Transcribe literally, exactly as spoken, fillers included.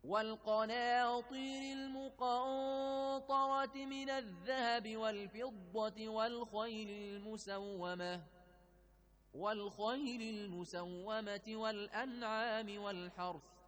والقناطير المقنطرة من الذهب والفضة والخيل المسومة والخيل المسومة والأنعام والحرث